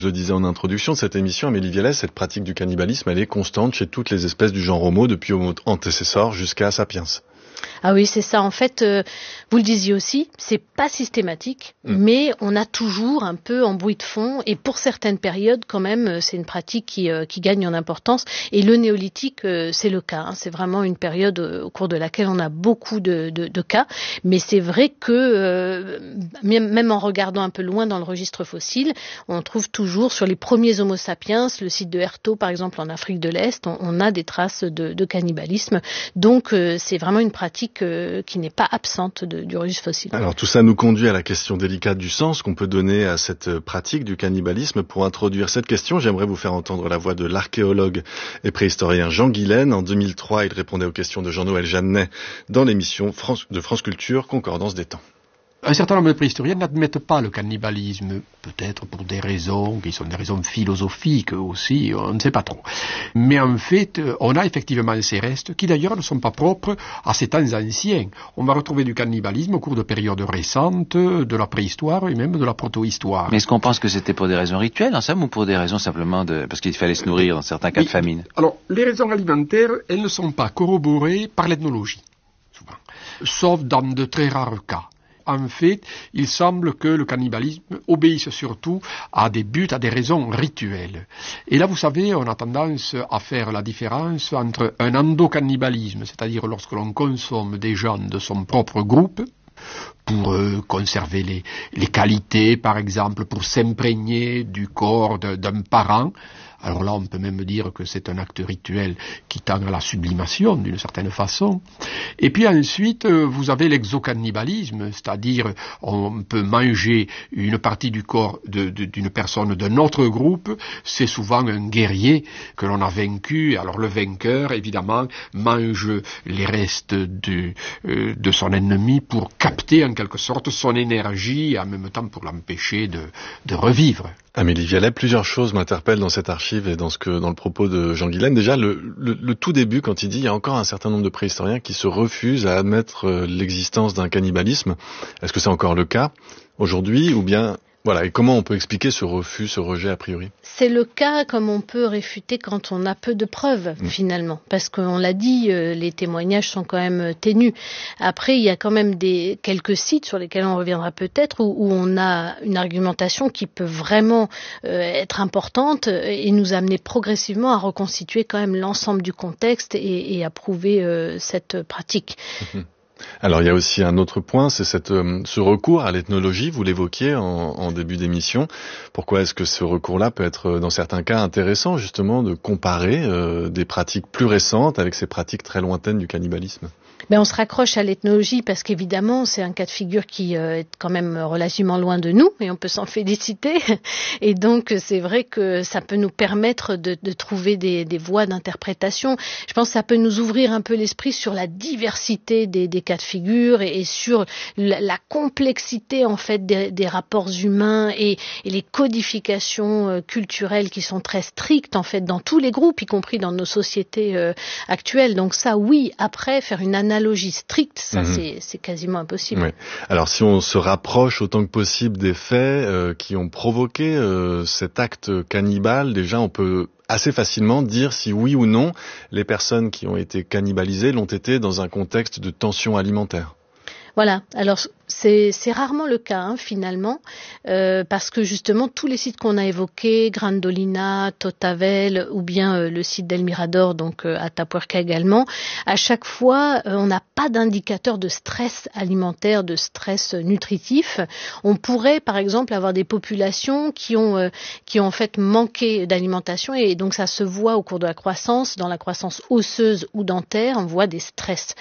Je disais en introduction de cette émission, Amélie Vialet, cette pratique du cannibalisme, elle est constante chez toutes les espèces du genre Homo, depuis Homo antecessor jusqu'à Sapiens. Ah oui, c'est ça. En fait, vous le disiez aussi, c'est pas systématique, mais on a toujours un peu en bruit de fond. Et pour certaines périodes, quand même, c'est une pratique qui gagne en importance. Et le néolithique, c'est le cas. Hein. C'est vraiment une période au cours de laquelle on a beaucoup de cas. Mais c'est vrai que même en regardant un peu loin dans le registre fossile, on trouve toujours sur les premiers Homo sapiens, le site de Herto, par exemple, en Afrique de l'Est, on a des traces de cannibalisme. Donc, c'est vraiment une pratique qui n'est pas absente du registre fossile. Alors tout ça nous conduit à la question délicate du sens qu'on peut donner à cette pratique du cannibalisme. Pour introduire cette question, j'aimerais vous faire entendre la voix de l'archéologue et préhistorien Jean Guilaine. En 2003, il répondait aux questions de Jean-Noël Jeannet dans l'émission de France Culture, Concordance des temps. Un certain nombre de préhistoriens n'admettent pas le cannibalisme, peut-être pour des raisons qui sont des raisons philosophiques aussi, on ne sait pas trop. Mais en fait, on a effectivement ces restes qui d'ailleurs ne sont pas propres à ces temps anciens. On va retrouver du cannibalisme au cours de périodes récentes, de la préhistoire et même de la protohistoire. Mais est-ce qu'on pense que c'était pour des raisons rituelles, en somme, ou pour des raisons simplement parce qu'il fallait se nourrir dans certains cas de famine? Alors, les raisons alimentaires, elles ne sont pas corroborées par l'ethnologie, souvent, sauf dans de très rares cas. En fait, il semble que le cannibalisme obéisse surtout à des buts, à des raisons rituelles. Et là, vous savez, on a tendance à faire la différence entre un endocannibalisme, c'est-à-dire lorsque l'on consomme des gens de son propre groupe, pour conserver les qualités, par exemple, pour s'imprégner du corps d'un parent. Alors là, on peut même dire que c'est un acte rituel qui tend à la sublimation, d'une certaine façon. Et puis ensuite, vous avez l'exocannibalisme, c'est-à-dire on peut manger une partie du corps d'une personne d'un autre groupe. C'est souvent un guerrier que l'on a vaincu. Alors le vainqueur, évidemment, mange les restes de son ennemi pour capter en quelque sorte son énergie et en même temps pour l'empêcher de revivre. Amélie Vialet, plusieurs choses m'interpellent dans cette archive et dans le propos de Jean Guilaine. Déjà, le tout début, quand il dit il y a encore un certain nombre de préhistoriens qui se refusent à admettre l'existence d'un cannibalisme. Est-ce que c'est encore le cas aujourd'hui ou bien... Voilà, et comment on peut expliquer ce refus, ce rejet a priori? C'est le cas comme on peut réfuter quand on a peu de preuves, finalement. Parce qu'on l'a dit, les témoignages sont quand même ténus. Après, il y a quand même quelques sites sur lesquels on reviendra peut-être, où on a une argumentation qui peut vraiment être importante et nous amener progressivement à reconstituer quand même l'ensemble du contexte et à prouver cette pratique. Alors il y a aussi un autre point, c'est ce recours à l'ethnologie, vous l'évoquiez en début d'émission. Pourquoi est-ce que ce recours-là peut être dans certains cas intéressant justement de comparer des pratiques plus récentes avec ces pratiques très lointaines du cannibalisme? Mais on se raccroche à l'ethnologie parce qu'évidemment c'est un cas de figure qui est quand même relativement loin de nous et on peut s'en féliciter. Et donc c'est vrai que ça peut nous permettre de trouver des voies d'interprétation. Je pense que ça peut nous ouvrir un peu l'esprit sur la diversité des cas de figure et sur la complexité en fait des rapports humains et les codifications culturelles qui sont très strictes en fait dans tous les groupes, y compris dans nos sociétés actuelles. Donc ça oui, après faire une analogie stricte, ça c'est quasiment impossible. Oui. Alors si on se rapproche autant que possible des faits qui ont provoqué cet acte cannibale, déjà on peut assez facilement dire si oui ou non les personnes qui ont été cannibalisées l'ont été dans un contexte de tension alimentaire. Voilà, alors c'est rarement le cas finalement, parce que justement tous les sites qu'on a évoqués, Grandolina, Totavel ou bien le site d'El Mirador, donc Atapuerca également, à chaque fois on n'a pas d'indicateur de stress alimentaire, de stress nutritif. On pourrait par exemple avoir des populations qui ont en fait manqué d'alimentation et donc ça se voit au cours de la croissance, dans la croissance osseuse ou dentaire, on voit des stress.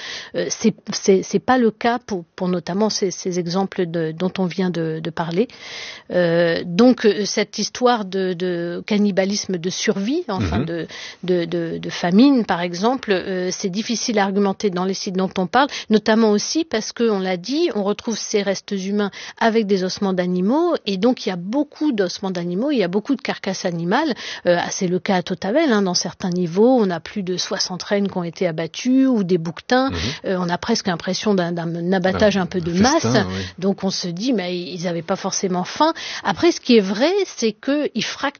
C'est pas le cas pour notamment ces exemples dont on vient de parler. Donc cette histoire de cannibalisme de survie, enfin de famine par exemple, c'est difficile à argumenter dans les sites dont on parle, notamment aussi parce que on l'a dit, on retrouve ces restes humains avec des ossements d'animaux et donc il y a beaucoup d'ossements d'animaux, il y a beaucoup de carcasses animales. C'est le cas à Totavel, dans certains niveaux, on a plus de 60 rennes qui ont été abattues ou des bouquetins. On a presque l'impression d'un abattoir abattage un peu de masse. Festin, oui. Donc on se dit, mais ils n'avaient pas forcément faim. Après, ce qui est vrai, c'est qu'ils fracturent